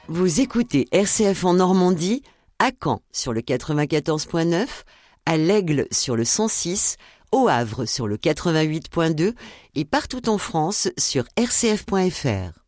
Vous écoutez RCF en Normandie, à Caen sur le 94.9, à l'Aigle sur le 106, au Havre sur le 88.2 et partout en France sur rcf.fr.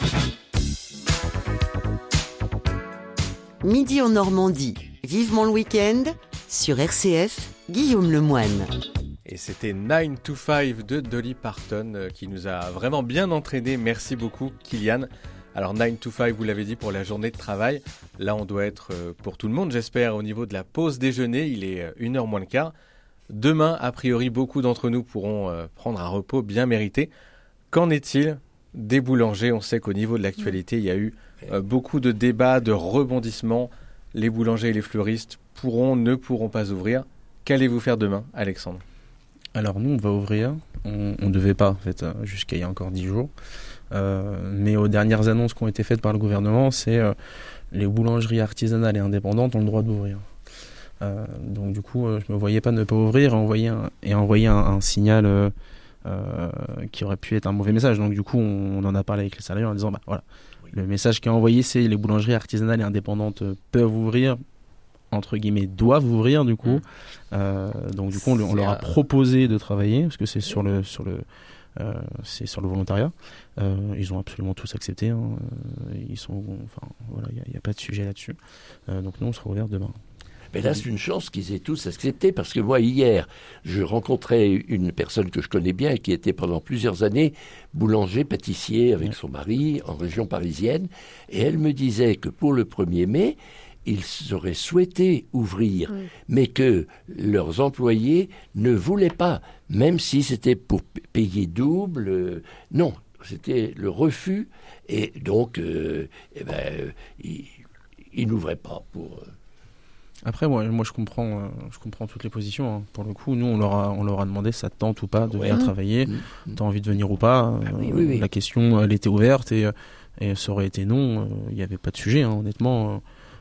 Midi en Normandie, vivement le week-end, sur RCF, Guillaume Lemoine. Et c'était 9 to 5 de Dolly Parton qui nous a vraiment bien entraînés. Merci beaucoup, Kylian. Alors 9 to 5, vous l'avez dit, pour la journée de travail. Là, on doit être pour tout le monde, j'espère, au niveau de la pause déjeuner. Il est 1h moins le quart. Demain, a priori, beaucoup d'entre nous pourront prendre un repos bien mérité. Qu'en est-il des boulangers? On sait qu'au niveau de l'actualité, il y a eu beaucoup de débats, de rebondissements. Les boulangers et les fleuristes ne pourront pas ouvrir. Qu'allez-vous faire demain, Alexandre? Alors nous, on va ouvrir. On ne devait pas, en fait, jusqu'à il y a encore 10 jours. Mais aux dernières annonces qui ont été faites par le gouvernement, c'est les boulangeries artisanales et indépendantes ont le droit d'ouvrir. Donc du coup, je ne me voyais pas ne pas ouvrir et envoyer un signal qui aurait pu être un mauvais message. Donc du coup, on en a parlé avec les salariés en disant, voilà, le message qui est envoyé, c'est les boulangeries artisanales et indépendantes peuvent ouvrir, entre guillemets, doivent ouvrir du coup. Donc du coup, on leur a proposé de travailler, parce que c'est sur le volontariat. Ils ont absolument tous accepté. Il n'y a pas de sujet là-dessus. Donc nous, on sera ouvert demain. Mais là, c'est une chance qu'ils aient tous accepté, parce que moi, hier, je rencontrais une personne que je connais bien et qui était pendant plusieurs années boulanger-pâtissier avec son mari en région parisienne, et elle me disait que pour le 1er mai, ils auraient souhaité ouvrir, mais que leurs employés ne voulaient pas, même si c'était pour payer double. Non, c'était le refus, et donc ils n'ouvraient pas pour... Après, moi je comprends toutes les positions. Pour le coup, nous, on leur a demandé ça te tente ou pas de venir travailler, t'as envie de venir ou pas. Oui. La question, elle était ouverte et ça aurait été non. Il n'y avait pas de sujet, honnêtement.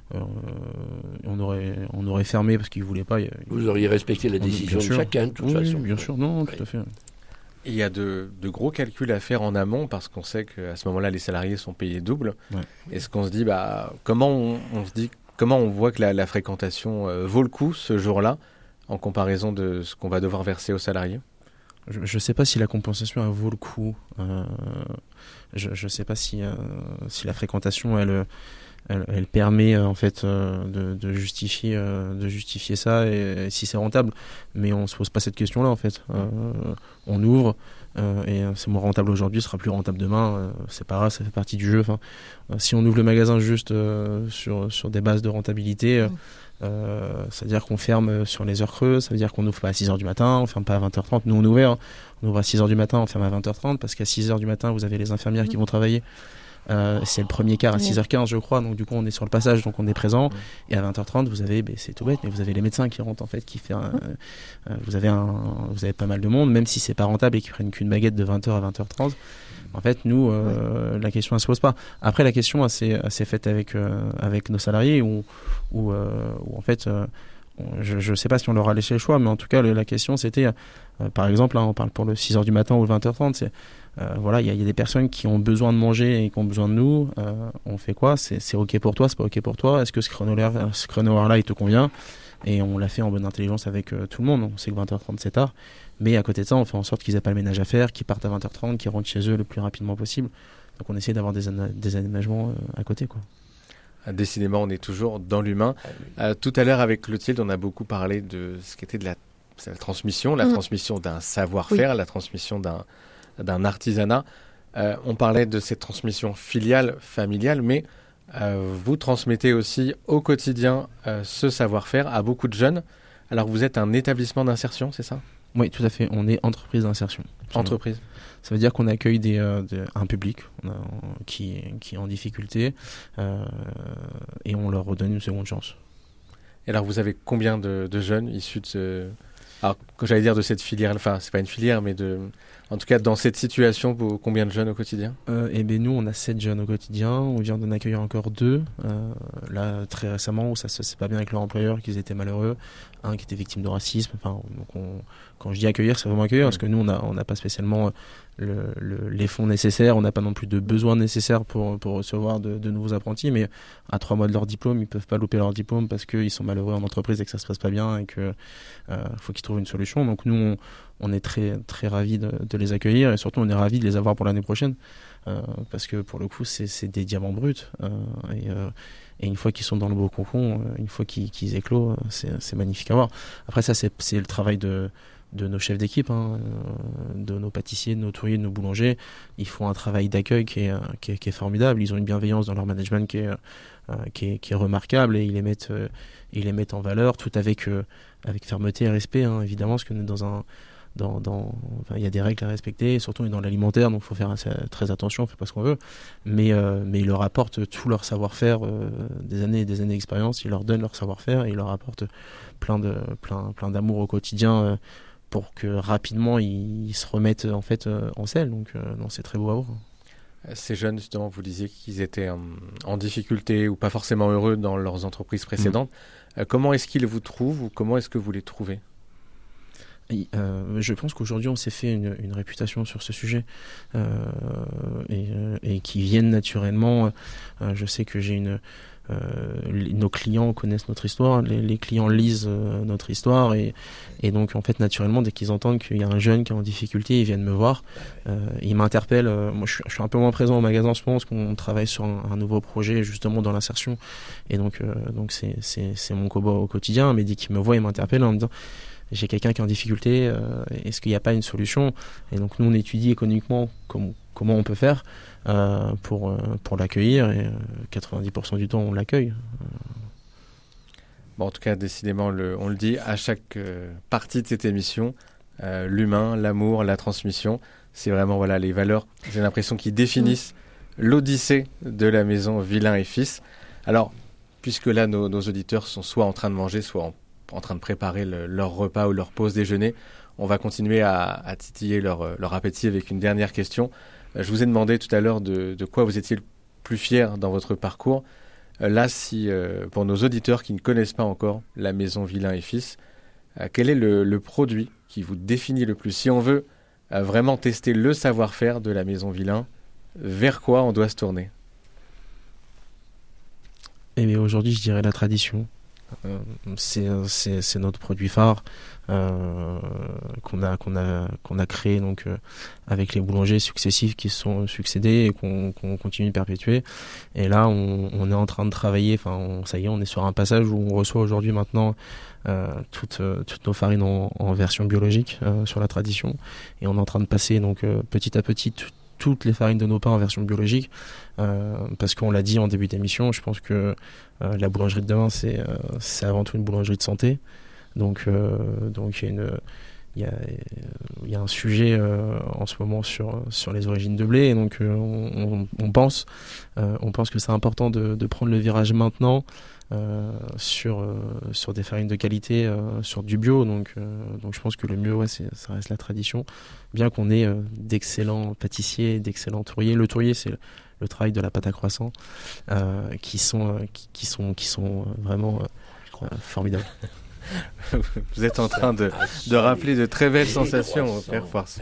On aurait fermé parce qu'ils ne voulaient pas. Vous auriez respecté la décision de chacun, de toute façon. Bien sûr, non, tout à fait. Il y a de gros calculs à faire en amont parce qu'on sait qu'à ce moment-là, les salariés sont payés double. Ouais. Est-ce qu'on se dit, comment on voit que la fréquentation vaut le coup ce jour-là en comparaison de ce qu'on va devoir verser aux salariés? Je ne sais pas si la compensation elle vaut le coup. Je ne sais pas si la fréquentation elle permet en fait de justifier ça et si c'est rentable. Mais on se pose pas cette question-là en fait. On ouvre et c'est moins rentable aujourd'hui, ce sera plus rentable demain. C'est pas grave, ça fait partie du jeu. Enfin, si on ouvre le magasin juste sur des bases de rentabilité, ça veut dire qu'on ferme sur les heures creuses, ça veut dire qu'on ouvre pas à 6h du matin, on ferme pas à 20h30. Nous on ouvre à 6h du matin, on ferme à 20h30 parce qu'à 6h du matin vous avez les infirmières qui vont travailler. C'est le premier quart à 6h15 je crois, donc du coup on est sur le passage, donc on est présent, et à 20h30 vous avez, c'est tout bête, mais vous avez les médecins qui rentrent en fait, qui fait vous avez pas mal de monde, même si c'est pas rentable et qu'ils prennent qu'une baguette de 20h à 20h30. En fait nous la question elle se pose pas. Après la question elle s'est faite avec nos salariés où en fait je sais pas si on leur a laissé le choix, mais en tout cas la question c'était par exemple là on parle pour le 6h du matin ou le 20h30, c'est il y a des personnes qui ont besoin de manger et qui ont besoin de nous. On fait quoi? C'est ok pour toi, c'est pas ok pour toi? Est-ce que ce créneau-là il te convient? Et on l'a fait en bonne intelligence avec tout le monde. On sait que 20h30 c'est tard, mais à côté de ça on fait en sorte qu'ils aient pas le ménage à faire, qu'ils partent à 20h30, qu'ils rentrent chez eux le plus rapidement possible. Donc on essaie d'avoir des aménagements à côté, quoi. Décidément, on est toujours dans l'humain. Tout à l'heure avec Clotilde, on a beaucoup parlé de ce qu'était la transmission, la transmission d'un savoir-faire, la transmission d'un artisanat. On parlait de cette transmission filiale, familiale, mais vous transmettez aussi au quotidien ce savoir-faire à beaucoup de jeunes. Alors vous êtes un établissement d'insertion, c'est ça? Oui, tout à fait. On est entreprise d'insertion. Entreprise. Ça veut dire qu'on accueille un public qui est en difficulté et on leur redonne une seconde chance. Et alors vous avez combien de jeunes issus de ce... Alors, j'allais dire de cette filière, enfin c'est pas une filière, mais En tout cas, dans cette situation, combien de jeunes au quotidien? Et ben nous, on a 7 jeunes au quotidien. On vient d'en accueillir encore 2. Là, très récemment, où ça se passait pas bien avec leur employeur, qu'ils étaient malheureux. Un qui était victime de racisme. Enfin, donc quand je dis accueillir, c'est vraiment accueillir, parce que nous, on n'a pas spécialement les fonds nécessaires. On n'a pas non plus de besoins nécessaires pour recevoir de nouveaux apprentis. Mais à 3 mois de leur diplôme, ils peuvent pas louper leur diplôme parce qu'ils sont malheureux en entreprise et que ça se passe pas bien et que faut qu'ils trouvent une solution. Donc nous, on est très très ravis de les accueillir et surtout on est ravis de les avoir pour l'année prochaine parce que pour le coup c'est des diamants bruts et une fois qu'ils sont dans le beau cocon, une fois qu'ils éclosent, c'est magnifique à voir. Après ça c'est le travail de nos chefs d'équipe, de nos pâtissiers, de nos ouvriers, de nos boulangers. Ils font un travail d'accueil qui est formidable. Ils ont une bienveillance dans leur management qui est remarquable et ils les mettent en valeur tout avec fermeté et respect, évidemment, parce que il y a des règles à respecter, surtout dans l'alimentaire, donc il faut faire très attention, on ne fait pas ce qu'on veut, mais ils leur apportent tout leur savoir-faire, des années et des années d'expérience, ils leur donnent leur savoir-faire et ils leur apportent plein d'amour au quotidien pour que rapidement ils se remettent en fait en selle, donc non, c'est très beau à voir. Ces jeunes, justement, vous disiez qu'ils étaient en difficulté ou pas forcément heureux dans leurs entreprises précédentes. Comment est-ce qu'ils vous trouvent ou comment est-ce que vous les trouvez ? Je pense qu'aujourd'hui on s'est fait une réputation sur ce sujet et qui viennent naturellement. Je sais que nos clients connaissent notre histoire, les clients lisent notre histoire et donc en fait naturellement dès qu'ils entendent qu'il y a un jeune qui est en difficulté, ils viennent me voir, ils m'interpellent. Moi je suis un peu moins présent au magasin en ce moment parce qu'on travaille sur un nouveau projet justement dans l'insertion et donc c'est mon combat au quotidien, mais dès qu'ils me voient ils m'interpellent en me disant j'ai quelqu'un qui est en difficulté, est-ce qu'il n'y a pas une solution? Et donc nous on étudie économiquement comment on peut faire pour l'accueillir et 90% du temps on l'accueille. Bon, en tout cas décidément on le dit à chaque partie de cette émission, l'humain, l'amour, la transmission, c'est vraiment les valeurs, j'ai l'impression, qui définissent l'odyssée de la maison Villain et Fils. Alors puisque là nos auditeurs sont soit en train de manger, soit en train de préparer leur repas ou leur pause déjeuner, on va continuer à titiller leur appétit avec une dernière question. Je vous ai demandé tout à l'heure de quoi vous étiez le plus fier dans votre parcours. Là, si pour nos auditeurs qui ne connaissent pas encore la maison Villain et Fils, quel est le produit qui vous définit le plus? Si on veut vraiment tester le savoir-faire de la maison Villain, vers quoi on doit se tourner? Eh bien, aujourd'hui, je dirais la tradition. C'est notre produit phare qu'on a créé donc avec les boulangers successifs qui se sont succédés et qu'on continue de perpétuer. Et là on est en train de travailler, ça y est, on est sur un passage où on reçoit aujourd'hui maintenant toutes nos farines en version biologique sur la tradition, et on est en train de passer donc petit à petit toutes les farines de nos pains en version biologique, parce qu'on l'a dit en début d'émission, je pense que la boulangerie de demain c'est avant tout une boulangerie de santé, donc il y a un sujet en ce moment sur les origines de blé, et donc on pense que c'est important de prendre le virage maintenant sur des farines de qualité, sur du bio, donc je pense que le mieux ça reste la tradition, bien qu'on ait d'excellents pâtissiers, d'excellents tourriers. Le tourrier, c'est le travail de la pâte à croissant, qui sont vraiment formidables. Vous êtes en train de rappeler de très belles sensations au Père Foirson.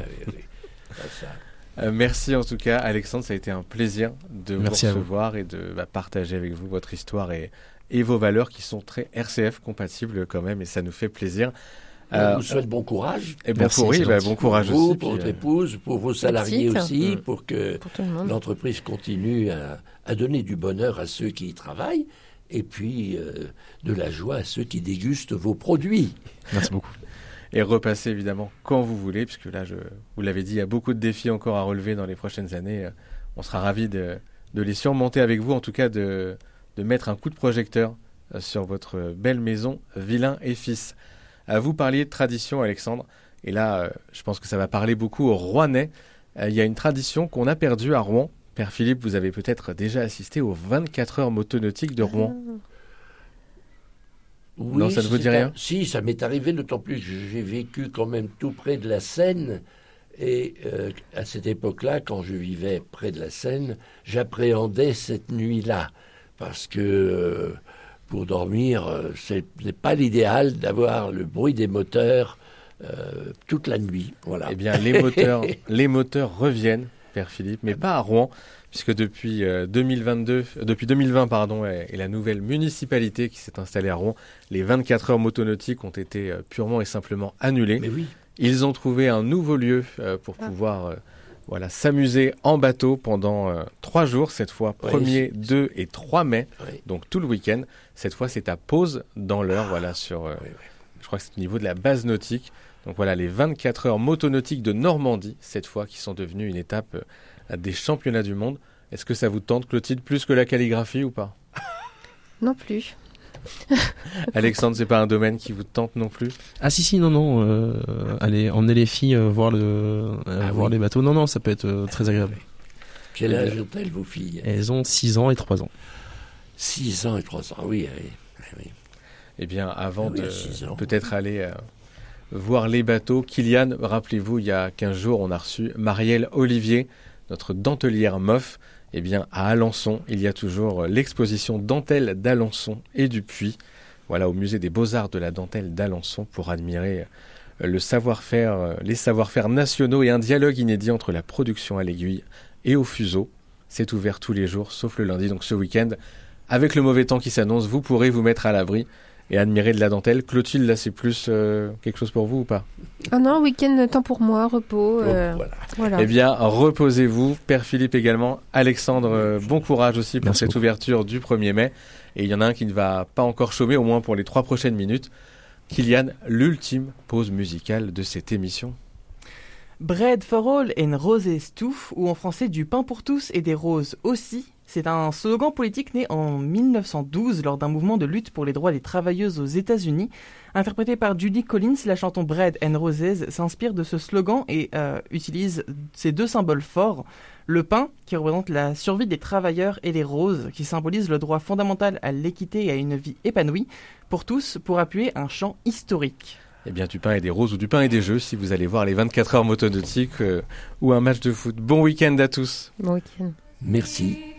Merci en tout cas Alexandre, ça a été un plaisir de vous recevoir et de partager avec vous votre histoire et vos valeurs qui sont très RCF compatibles quand même, et ça nous fait plaisir. Je vous souhaite bon courage. Et bon courage pour vous, aussi. pour votre épouse, pour vos salariés aussi, pour que pour l'entreprise continue à donner du bonheur à ceux qui y travaillent, et puis de la joie à ceux qui dégustent vos produits. Merci beaucoup. Et repassez évidemment quand vous voulez, puisque là, vous l'avez dit, il y a beaucoup de défis encore à relever dans les prochaines années. On sera ravis de les surmonter avec vous, en tout cas de mettre un coup de projecteur sur votre belle maison Villain et Fils. Vous parliez de tradition, Alexandre, et là, je pense que ça va parler beaucoup aux Rouennais. Il y a une tradition qu'on a perdue à Rouen. Père Philippe, vous avez peut-être déjà assisté aux 24 heures motonautiques de Rouen. Oui, non, ça ne vous dit rien? Si, ça m'est arrivé, d'autant plus que j'ai vécu quand même tout près de la Seine, Et à cette époque-là, quand je vivais près de la Seine, j'appréhendais cette nuit-là. Parce que pour dormir, ce n'est pas l'idéal d'avoir le bruit des moteurs toute la nuit. Voilà. Eh bien, les moteurs reviennent, Père Philippe, mais pas à Rouen, puisque depuis 2020, et la nouvelle municipalité qui s'est installée à Rouen, les 24 heures motonautiques ont été purement et simplement annulées. Mais oui. Ils ont trouvé un nouveau lieu pour pouvoir s'amuser en bateau pendant 3 jours, cette fois 1er, 2 et 3 mai, donc tout le week-end. Cette fois, c'est à Pose dans l'Eure, je crois que c'est au niveau de la base nautique. Donc voilà, les 24 heures motonautiques de Normandie, cette fois, qui sont devenues une étape des championnats du monde. Est-ce que ça vous tente, Clotilde, plus que la calligraphie ou pas? Non plus. Alexandre, c'est pas un domaine qui vous tente non plus? Ah si, non. Allez, emmener les filles voir les bateaux. Non, ça peut être très agréable. Quel âge ont-elles, vos filles? Elles ont 6 ans et 3 ans. 6 ans et 3 ans, oui. Eh bien, avant de peut-être aller voir les bateaux, Kylian, rappelez-vous, il y a 15 jours, on a reçu Marielle Olivier, notre dentelière MOF. Eh bien, à Alençon, il y a toujours l'exposition Dentelle d'Alençon et du Puy. Voilà, au musée des Beaux-Arts de la Dentelle d'Alençon pour admirer les savoir-faire nationaux et un dialogue inédit entre la production à l'aiguille et au fuseau. C'est ouvert tous les jours, sauf le lundi. Donc ce week-end, avec le mauvais temps qui s'annonce, vous pourrez vous mettre à l'abri et admirer de la dentelle. Clotilde, là, c'est plus quelque chose pour vous ou pas? Ah non, week-end, temps pour moi, repos. Voilà. Eh bien, reposez-vous. Père Philippe également. Alexandre, bon courage aussi pour cette ouverture du 1er mai. Et il y en a un qui ne va pas encore chômer, au moins pour les 3 prochaines minutes. Kylian, l'ultime pause musicale de cette émission. Bread for all and roses too, ou en français du pain pour tous et des roses aussi. C'est un slogan politique né en 1912 lors d'un mouvement de lutte pour les droits des travailleuses aux États-Unis. Interprété par Judy Collins, la chanson Bread and Roses s'inspire de ce slogan et utilise ces 2 symboles forts. Le pain, qui représente la survie des travailleurs, et les roses, qui symbolisent le droit fondamental à l'équité et à une vie épanouie, pour tous, pour appuyer un chant historique. Eh bien, du pain et des roses ou du pain et des jeux si vous allez voir les 24 heures motonautiques ou un match de foot. Bon week-end à tous. Bon week-end. Merci.